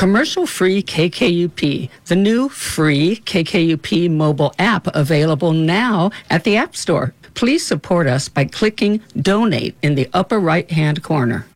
Commercial-free KKUP, the new free KKUP mobile app available now at the App Store. Please support us by clicking Donate in the upper right-hand corner.